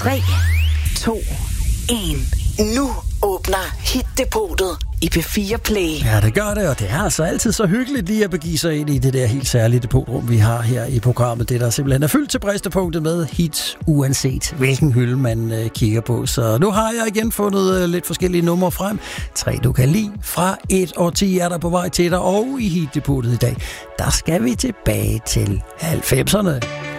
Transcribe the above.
3, 2, 1. Nu åbner Hit-depotet i P4 Play. Ja, det gør det, og det er altså altid så hyggeligt lige at begive sig ind i det der helt særlige depotrum, vi har her i programmet. Det der simpelthen er fyldt til bristepunktet med hits, uanset hvilken hylde man kigger på. Så nu har jeg igen fundet lidt forskellige numre frem. 3 du kan lide. Fra 1 og 10 er der på vej til dig, og i Hit-depotet i dag, der skal vi tilbage til 90'erne.